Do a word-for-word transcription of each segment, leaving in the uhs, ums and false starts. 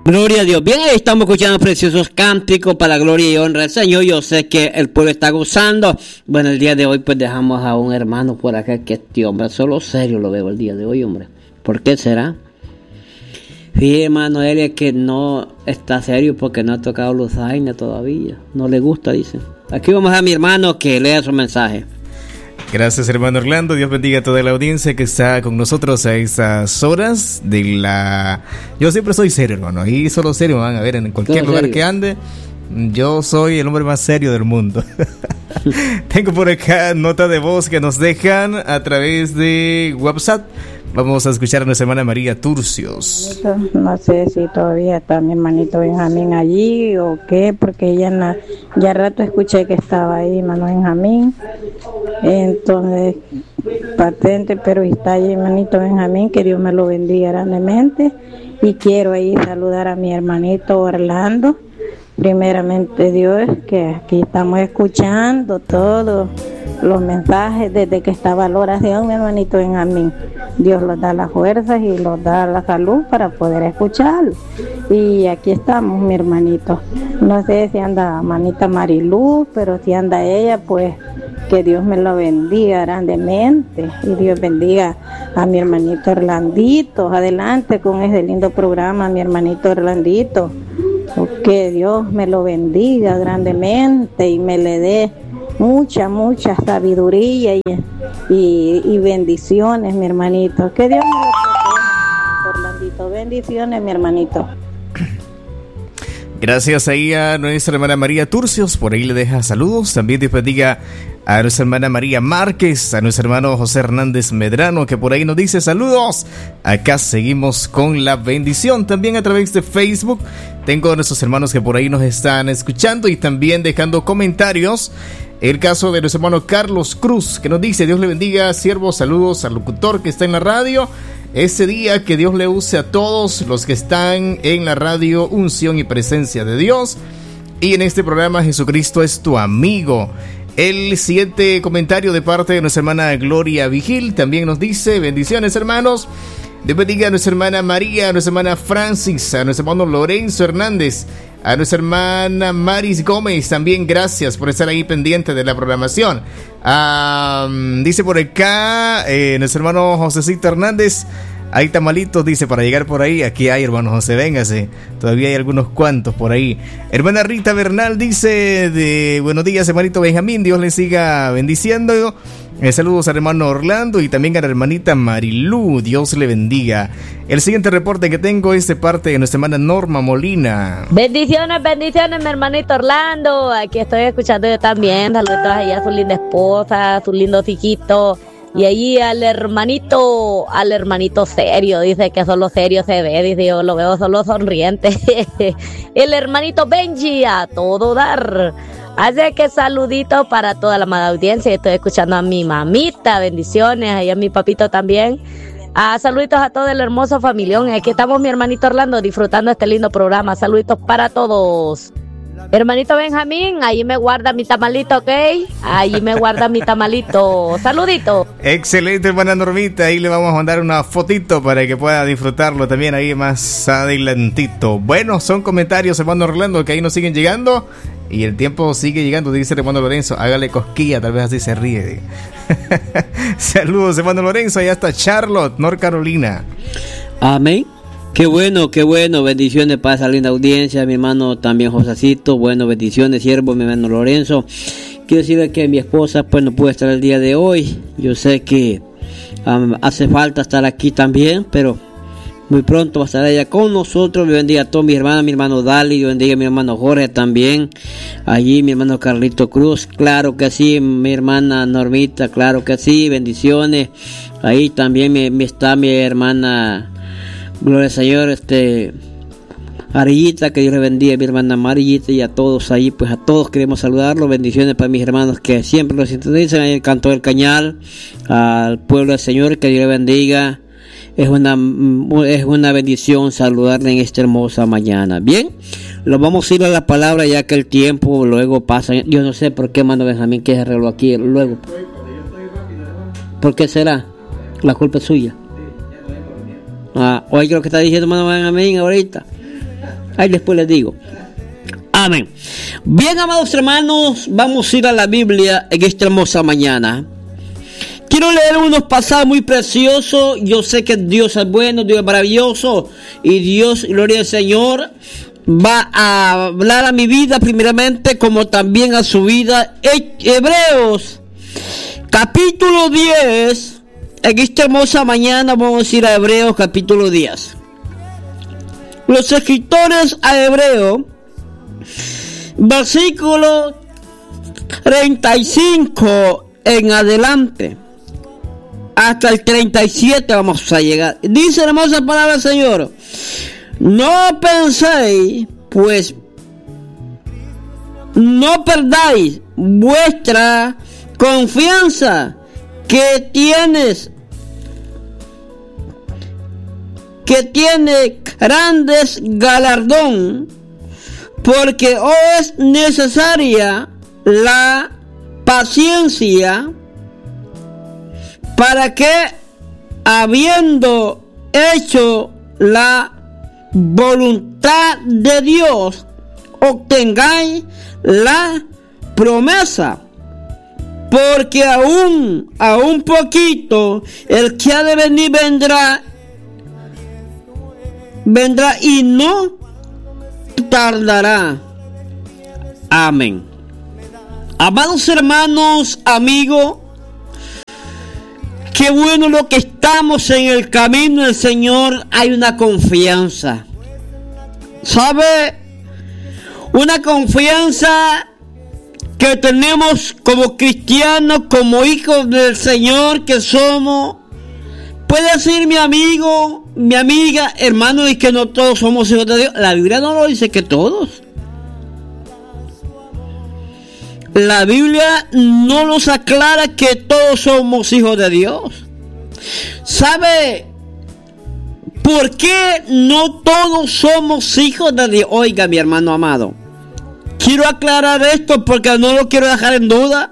Gloria a Dios. Bien, ahí estamos escuchando preciosos cánticos para la gloria y honra del Señor. Yo sé que el pueblo está gozando. Bueno, el día de hoy pues dejamos a un hermano por acá, que este hombre solo serio lo veo el día de hoy, hombre. ¿Por qué será? Fíjate, hermano, él es que no está serio porque no ha tocado los aines todavía. No le gusta, dice. Aquí vamos a mi hermano que lea su mensaje. Gracias, hermano Orlando. Dios bendiga a toda la audiencia que está con nosotros a estas horas de la... Yo siempre soy serio, hermano. Ahí solo serio, van a ver, en cualquier Todo lugar serio. que ande. Yo soy el hombre más serio del mundo. Tengo por acá nota de voz que nos dejan a través de WhatsApp. Vamos a escuchar a nuestra hermana María Turcios. No sé si todavía está mi hermanito Benjamín allí o qué, porque ya, na, ya rato escuché que estaba ahí, hermano Benjamín. Entonces, patente, pero está allí, hermanito Benjamín, que Dios me lo bendiga grandemente. Y quiero ahí saludar a mi hermanito Orlando. Primeramente Dios, que aquí estamos escuchando todos los mensajes desde que estaba la oración, mi hermanito Benjamín. Dios los da las fuerzas y los da la salud para poder escucharlo. Y aquí estamos, mi hermanito. No sé si anda manita Mariluz, pero si anda ella, pues que Dios me lo bendiga grandemente. Y Dios bendiga a mi hermanito Orlandito. Adelante con ese lindo programa, mi hermanito Orlandito. Que Dios me lo bendiga grandemente y me le dé mucha, mucha sabiduría y, y, y bendiciones, mi hermanito. Que Dios me lo bendiga, Orlandito. Bendiciones, mi hermanito. Gracias ahí a nuestra hermana María Turcios, por ahí le deja saludos. También Dios bendiga a nuestra hermana María Márquez, a nuestro hermano José Hernández Medrano, que por ahí nos dice saludos. Acá seguimos con la bendición. También a través de Facebook tengo a nuestros hermanos que por ahí nos están escuchando y también dejando comentarios. El caso de nuestro hermano Carlos Cruz, que nos dice: Dios le bendiga, siervo, saludos al locutor que está en la radio. Este día que Dios le use a todos los que están en la radio, unción y presencia de Dios. Y en este programa Jesucristo es tu amigo. El siguiente comentario de parte de nuestra hermana Gloria Vigil también nos dice: bendiciones, hermanos. Dios bendiga a nuestra hermana María, a nuestra hermana Francis, a nuestro hermano Lorenzo Hernández, a nuestra hermana Maris Gómez. También gracias por estar ahí pendiente de la programación. Um, dice por acá eh, nuestro hermano Josecito Hernández: hay tamalitos, dice, para llegar por ahí. Aquí hay, hermano José, véngase. Todavía hay algunos cuantos por ahí. Hermana Rita Bernal dice: de buenos días, hermanito Benjamín, Dios le siga bendiciendo. Eh, saludos al hermano Orlando y también a la hermanita Marilú, Dios le bendiga. El siguiente reporte que tengo es de parte de nuestra hermana Norma Molina. Bendiciones, bendiciones, mi hermanito Orlando. Aquí estoy escuchando yo también. Saludos allá a su linda esposa, a sus lindos hijitos. Y ahí al hermanito, al hermanito serio, dice que solo serio se ve, dice, yo lo veo solo sonriente. El hermanito Benji, a todo dar. Así que saluditos para toda la amada audiencia. Estoy escuchando a mi mamita, bendiciones, ahí a mi papito también. Ah, saluditos a todo el hermoso familión. Aquí estamos, mi hermanito Orlando, disfrutando este lindo programa. Saluditos para todos. Hermanito Benjamín, ahí me guarda mi tamalito, ¿ok? Ahí me guarda mi tamalito. Saludito. Excelente, hermana Normita. Ahí le vamos a mandar una fotito para que pueda disfrutarlo también ahí más adelantito. Bueno, son comentarios, hermano Orlando, que ahí nos siguen llegando. Y el tiempo sigue llegando, dice el hermano Lorenzo. Hágale cosquilla, tal vez así se ríe. Saludos, hermano Lorenzo. Allá está Charlotte, North Carolina. Amén. Qué bueno, qué bueno, bendiciones para esa linda audiencia, mi hermano también Josacito, bueno, bendiciones, siervo, mi hermano Lorenzo. Quiero decirle que mi esposa pues no puede estar el día de hoy, yo sé que um, hace falta estar aquí también, pero muy pronto va a estar ella con nosotros. Me bendiga a todos mis hermanos, mi hermano Dali, yo bendiga a mi hermano Jorge también, allí mi hermano Carlito Cruz, claro que sí, mi hermana Normita, claro que sí, bendiciones, ahí también me, me está mi hermana... Gloria al Señor, este Arillita, que Dios le bendiga a mi hermana Marillita y a todos ahí, pues a todos queremos saludarlos, bendiciones para mis hermanos que siempre los sintonizan, el Canto del Cañal, al pueblo del Señor, que Dios le bendiga. Es una es una bendición saludarle en esta hermosa mañana. Bien, lo vamos a ir a la palabra ya que el tiempo luego pasa. Yo no sé por qué, hermano Benjamín, que se arregló aquí luego. ¿Por qué será? La culpa es suya. Ah, oye, lo que está diciendo hermano Benjamín ahorita. Ahí después les digo. Amén. Bien, amados hermanos, vamos a ir a la Biblia en esta hermosa mañana. Quiero leer unos pasajes muy preciosos. Yo sé que Dios es bueno, Dios es maravilloso. Y Dios, gloria al Señor, va a hablar a mi vida primeramente, como también a su vida. Hebreos, capítulo diez. En esta hermosa mañana vamos a ir a Hebreos, capítulo diez. Los escritores a Hebreo, versículo treinta y cinco en adelante, hasta el treinta y siete vamos a llegar. Dice la hermosa palabra del Señor: no penséis, pues, no perdáis vuestra confianza, que tienes, que tiene grandes galardón, porque os es necesaria la paciencia, para que, habiendo hecho la voluntad de Dios, obtengáis la promesa. Porque aún, a un poquito, el que ha de venir vendrá, vendrá y no tardará. Amén. Amados hermanos, amigos, qué bueno lo que estamos en el camino del Señor. Hay una confianza, ¿sabe? Una confianza que tenemos como cristianos, como hijos del Señor que somos. Puede decir mi amigo, mi amiga, hermano, y que no todos somos hijos de Dios. La Biblia no lo dice que todos. La Biblia no nos aclara que todos somos hijos de Dios. ¿Sabe por qué no todos somos hijos de Dios? Oiga, mi hermano amado, quiero aclarar esto porque no lo quiero dejar en duda.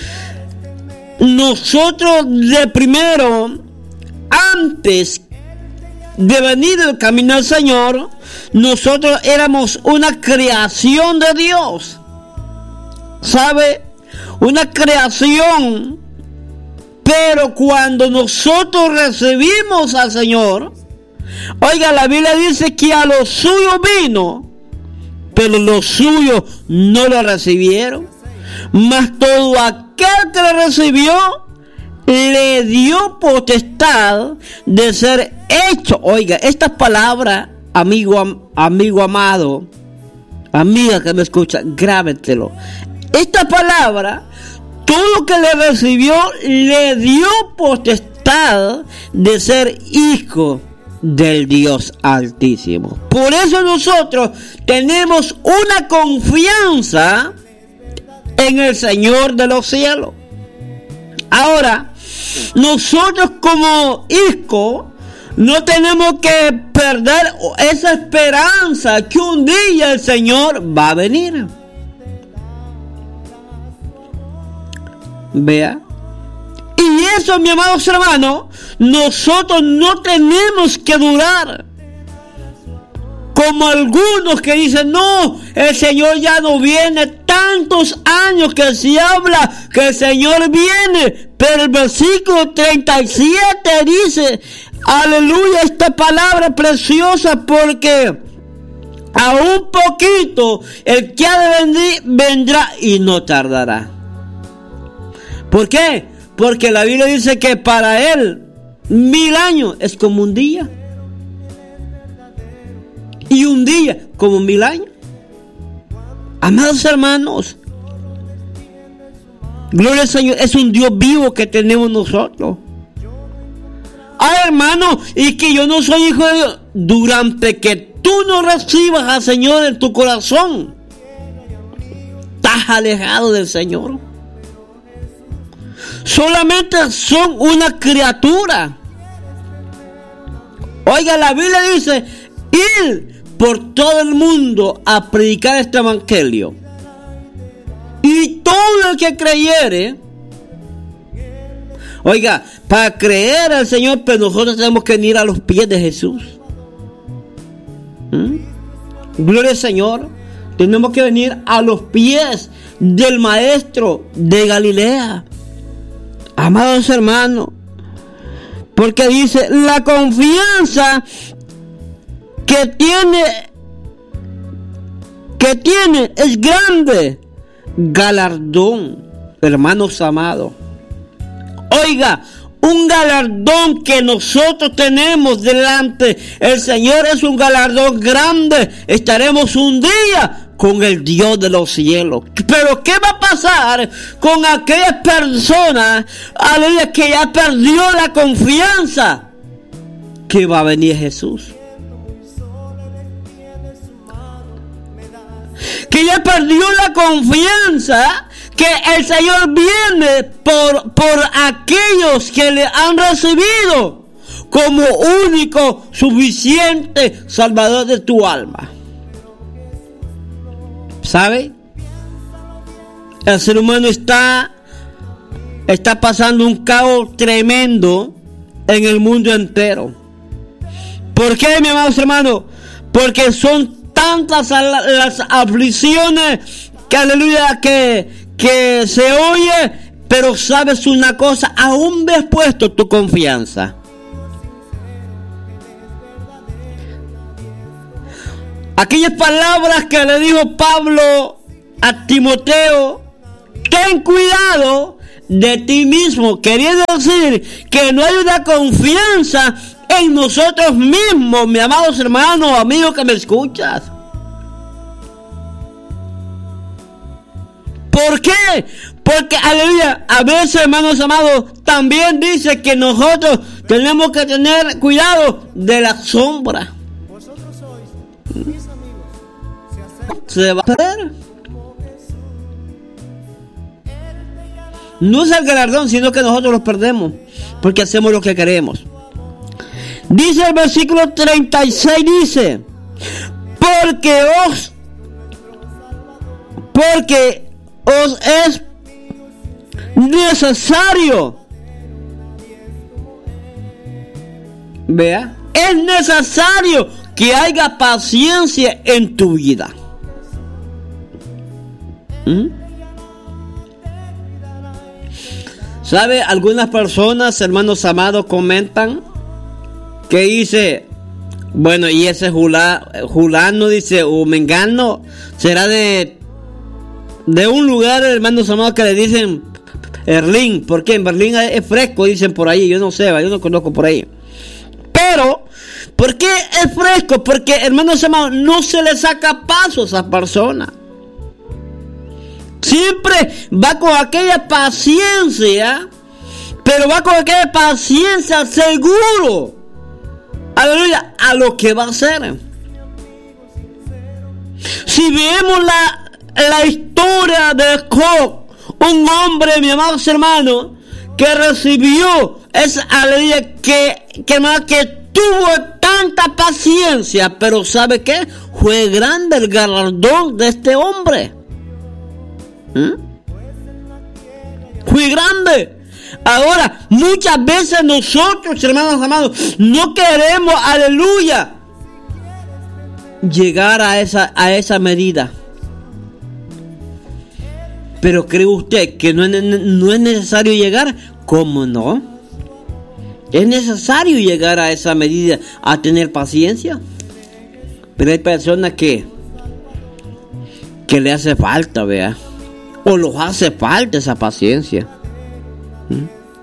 Nosotros de primero, antes de venir el camino del Señor, nosotros éramos una creación de Dios. ¿Sabe? Una creación. Pero cuando nosotros recibimos al Señor, oiga, la Biblia dice que a los suyos vino, pero los suyos no lo recibieron. Mas todo aquel que lo recibió, le dio potestad de ser hecho. Oiga, estas palabras, amigo, amigo amado, amiga que me escucha, grábetelo. Esta palabra, todo lo que le recibió, le dio potestad de ser hijo del Dios Altísimo. Por eso nosotros tenemos una confianza en el Señor de los cielos. Ahora, nosotros como hijos no tenemos que perder esa esperanza que un día el Señor va a venir. Vea. Y eso, mi amados hermanos, nosotros no tenemos que dudar. Como algunos que dicen, no, el Señor ya no viene. Tantos años que se habla que el Señor viene. Pero el versículo treinta y siete dice, aleluya, esta palabra preciosa, porque a un poquito el que ha de venir vendrá y no tardará. ¿Por qué? Porque la Biblia dice que para Él mil años es como un día. Y un día como mil años. Amados hermanos, gloria al Señor, es un Dios vivo que tenemos nosotros. Ah, hermano, y que yo no soy hijo de Dios. Durante que tú no recibas al Señor en tu corazón, estás alejado del Señor. Solamente son una criatura. Oiga, la Biblia dice, ir por todo el mundo a predicar este evangelio. Y todo el que creyere, oiga, para creer al Señor, pero nosotros tenemos que ir a los pies de Jesús. ¿Mm? Gloria al Señor. Tenemos que venir a los pies del Maestro de Galilea. Amados hermanos, porque dice, la confianza que tiene, que tiene es grande galardón, hermanos amados. Oiga, un galardón que nosotros tenemos delante el Señor es un galardón grande. Estaremos un día con el Dios de los cielos. Pero ¿qué va a pasar con aquellas personas, aleluya, que ya perdió la confianza? Que va a venir Jesús, que ya perdió la confianza, que el Señor viene por, por aquellos que le han recibido como único, suficiente Salvador de tu alma. ¿Sabe? El ser humano está, está pasando un caos tremendo en el mundo entero. ¿Por qué, mi amados hermanos? Porque son tantas las aflicciones que, aleluya, que, que se oye, pero sabes una cosa, aún ves puesto tu confianza. Aquellas palabras que le dijo Pablo a Timoteo, ten cuidado de ti mismo, queriendo decir que no hay una confianza en nosotros mismos, mis amados hermanos, amigos que me escuchas. ¿Por qué? Porque, aleluya, a veces, hermanos amados, también dice que nosotros tenemos que tener cuidado de la sombra. Se va a perder. No es el galardón, sino que nosotros los perdemos porque hacemos lo que queremos. Dice el versículo treinta y seis, dice, porque os porque os es necesario, vea, es necesario que haya paciencia en tu vida. ¿Mm? ¿Sabe? Algunas personas, hermanos amados, comentan que dice, bueno, y ese Jula, Julano, dice, o Mengano, será de de un lugar, hermanos amados, que le dicen Berlín, porque en Berlín es fresco, dicen por ahí, yo no sé, yo no conozco por ahí. Pero, ¿por qué es fresco? Porque, hermanos amados, no se le saca paso a esa persona. Siempre va con aquella paciencia, pero va con aquella paciencia seguro, aleluya, a lo que va a hacer. Si vemos la, la historia de Job, un hombre, mi amados hermanos, que recibió esa aleluya, que, que, que tuvo tanta paciencia, pero ¿sabe qué? Fue grande el galardón de este hombre. ¿Mm? Fue grande. Ahora, muchas veces nosotros, hermanos amados, no queremos, aleluya, llegar a esa, a esa medida. Pero ¿cree usted que no es, no es necesario llegar? ¿Cómo no? Es necesario llegar a esa medida, a tener paciencia. Pero hay personas que que le hace falta, vea, o los hace falta esa paciencia. ¿Mm?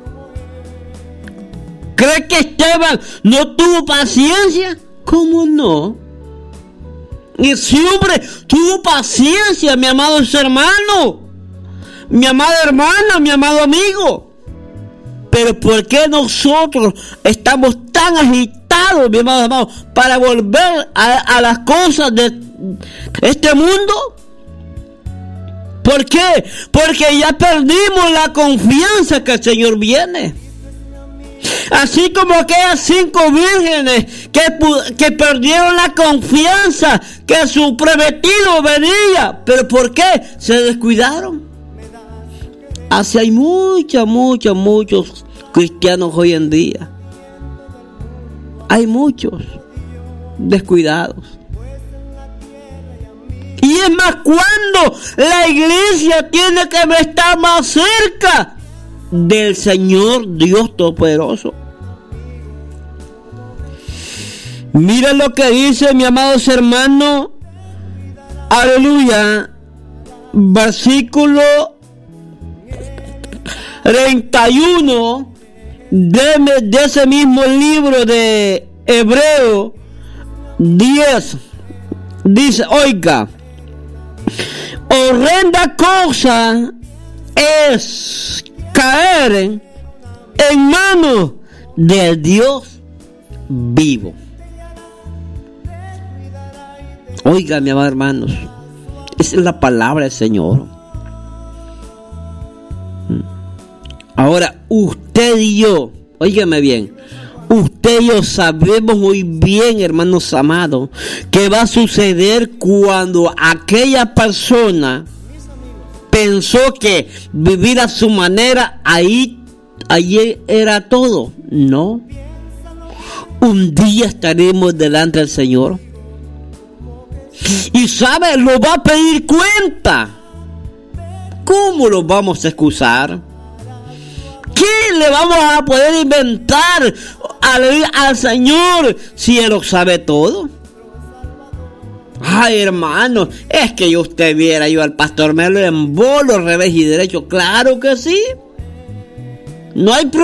¿Cree que Esteban no tuvo paciencia? ¿Cómo no? Y ese hombre tuvo paciencia, mi amado hermano, mi amada hermana, mi amado amigo. Pero ¿por qué nosotros estamos tan agitados, mi amado hermano, para volver a, a las cosas de este mundo? ¿Por qué? Porque ya perdimos la confianza que el Señor viene. Así como aquellas cinco vírgenes que, que perdieron la confianza que su prometido venía. ¿Pero por qué? Se descuidaron. Así hay muchos, muchos, muchos cristianos hoy en día. Hay muchos descuidados. Y es más, cuando la iglesia tiene que estar más cerca del Señor Dios Todopoderoso. Mira lo que dice, mi amados hermanos, aleluya, versículo treinta y uno de, de ese mismo libro de Hebreo diez, dice, oiga, horrenda cosa es caer en manos del Dios vivo. Oiga, mi amados hermanos, esa es la palabra del Señor. Ahora, usted y yo, óigame bien, usted y yo sabemos muy bien, hermanos amados, que va a suceder cuando aquella persona pensó que vivir a su manera, ahí, ahí era todo. No. Un día estaremos delante del Señor. Y sabe, lo va a pedir cuenta. ¿Cómo lo vamos a excusar? ¿Qué le vamos a poder inventar al, al Señor si Él lo sabe todo? Ay, hermano, es que yo usted viera yo al pastor Melo en bolo, revés y derecho. Claro que sí. No hay problema.